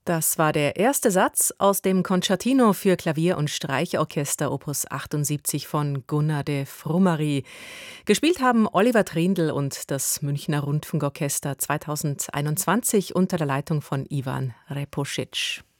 Das war der erste Satz aus dem Concertino für Klavier und Streichorchester Opus 78 von Gunnar de Frumary. Gespielt haben Oliver Trindl und das Münchner Rundfunkorchester 2021 unter der Leitung von Ivan Repošić.